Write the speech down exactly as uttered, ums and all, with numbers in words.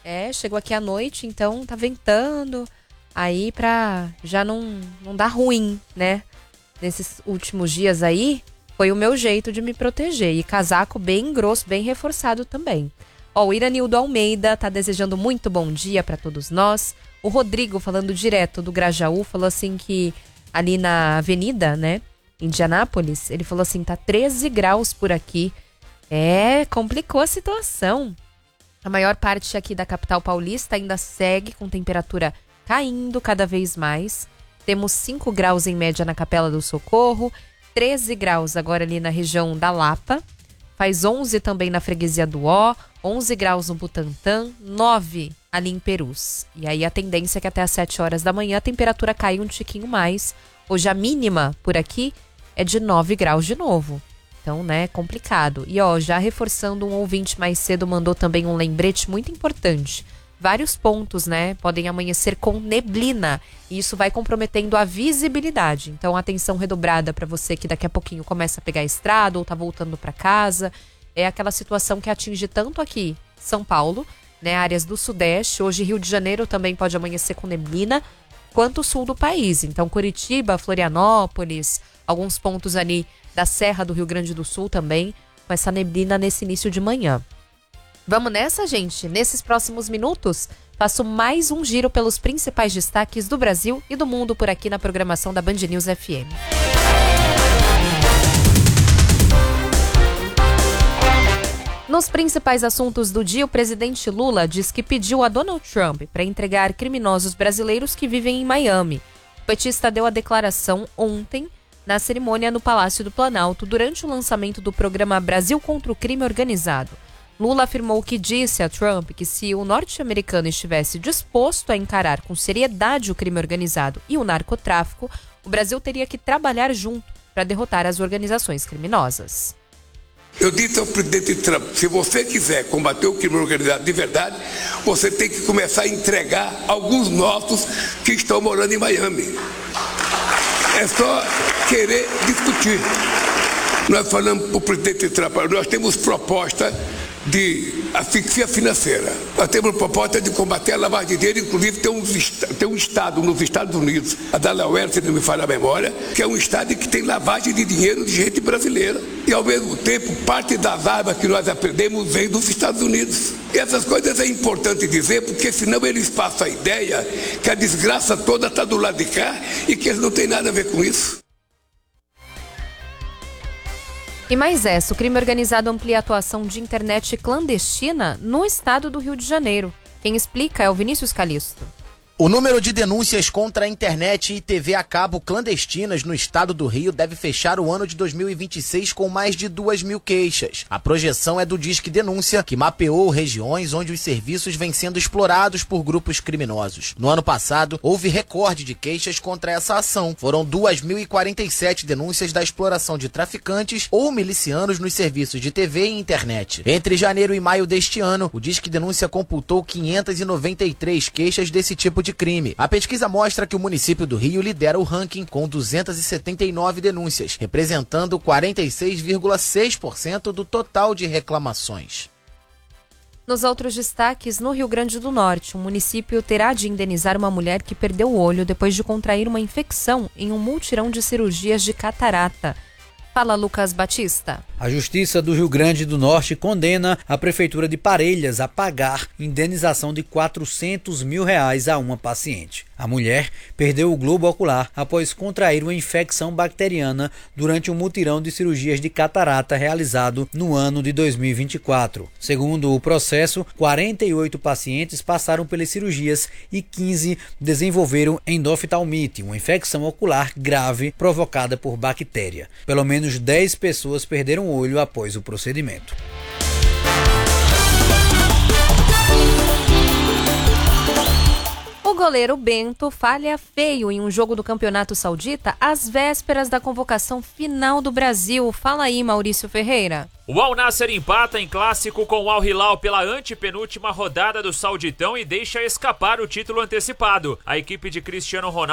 É, chegou aqui à noite, então tá ventando. Aí pra já não, não dar ruim, né? Nesses últimos dias aí, foi o meu jeito de me proteger. E casaco bem grosso, bem reforçado também. Ó, o Iranildo Almeida tá desejando muito bom dia pra todos nós. O Rodrigo, falando direto do Grajaú, falou assim que ali na avenida, né? Indianápolis, ele falou assim, tá treze graus por aqui. É, complicou a situação. A maior parte aqui da capital paulista ainda segue com temperatura caindo cada vez mais. Temos cinco graus em média na Capela do Socorro, treze graus agora ali na região da Lapa, faz onze também na Freguesia do Ó, onze graus no Butantã, nove ali em Perus. E aí a tendência é que até às sete horas da manhã a temperatura caia um tiquinho mais. Hoje a mínima por aqui é de nove graus de novo. Então, né, complicado. E ó, já reforçando, um ouvinte mais cedo mandou também um lembrete muito importante. Vários pontos, né, podem amanhecer com neblina. E isso vai comprometendo a visibilidade. Então, atenção redobrada para você que daqui a pouquinho começa a pegar a estrada ou tá voltando para casa. É aquela situação que atinge tanto aqui São Paulo, né, áreas do Sudeste. Hoje Rio de Janeiro também pode amanhecer com neblina, quanto o sul do país. Então, Curitiba, Florianópolis, alguns pontos ali da Serra do Rio Grande do Sul também, com essa neblina nesse início de manhã. Vamos nessa, gente? Nesses próximos minutos, faço mais um giro pelos principais destaques do Brasil e do mundo por aqui na programação da Band News F M. Nos principais assuntos do dia, o presidente Lula diz que pediu a Donald Trump para entregar criminosos brasileiros que vivem em Miami. O petista deu a declaração ontem na cerimônia no Palácio do Planalto, durante o lançamento do programa Brasil contra o Crime Organizado. Lula afirmou que disse a Trump que se o norte-americano estivesse disposto a encarar com seriedade o crime organizado e o narcotráfico, o Brasil teria que trabalhar junto para derrotar as organizações criminosas. Eu disse ao presidente Trump, se você quiser combater o crime organizado de verdade, você tem que começar a entregar alguns nossos que estão morando em Miami. É só querer discutir. Nós falamos para o presidente Trump, nós temos proposta de asfixia financeira. Nós temos proposta de combater a lavagem de dinheiro, inclusive tem um, tem um estado nos Estados Unidos, a Delaware, se não me falha a memória, que é um estado que tem lavagem de dinheiro de gente brasileira. E ao mesmo tempo, parte das armas que nós aprendemos vem dos Estados Unidos. E essas coisas é importante dizer, porque senão eles passam a ideia que a desgraça toda está do lado de cá e que eles não têm nada a ver com isso. E mais essa, o crime organizado amplia a atuação de internet clandestina no estado do Rio de Janeiro. Quem explica é o Vinícius Calisto. O número de denúncias contra a internet e T V a cabo clandestinas no estado do Rio deve fechar o ano de dois mil e vinte e seis com mais de duas mil queixas. A projeção é do Disque Denúncia, que mapeou regiões onde os serviços vêm sendo explorados por grupos criminosos. No ano passado, houve recorde de queixas contra essa ação. Foram duas mil e quarenta e sete denúncias da exploração de traficantes ou milicianos nos serviços de T V e internet. Entre janeiro e maio deste ano, o Disque Denúncia computou quinhentas e noventa e três queixas desse tipo de de crime. A pesquisa mostra que o município do Rio lidera o ranking com duzentas e setenta e nove denúncias, representando quarenta e seis vírgula seis por cento do total de reclamações. Nos outros destaques, no Rio Grande do Norte, um município terá de indenizar uma mulher que perdeu o olho depois de contrair uma infecção em um mutirão de cirurgias de catarata. Fala, Lucas Batista. A Justiça do Rio Grande do Norte condena a Prefeitura de Parelhas a pagar indenização de quatrocentos mil reais a uma paciente. A mulher perdeu o globo ocular após contrair uma infecção bacteriana durante um mutirão de cirurgias de catarata realizado no ano de dois mil e vinte e quatro. Segundo o processo, quarenta e oito pacientes passaram pelas cirurgias e quinze desenvolveram endoftalmite, uma infecção ocular grave provocada por bactéria. Pelo menos dez pessoas perderam o olho após o procedimento. O goleiro Bento falha feio em um jogo do Campeonato Saudita às vésperas da convocação final do Brasil. Fala aí, Maurício Ferreira. O Al Nassr empata em clássico com o Al Hilal pela antepenúltima rodada do Sauditão e deixa escapar o título antecipado. A equipe de Cristiano Ronaldo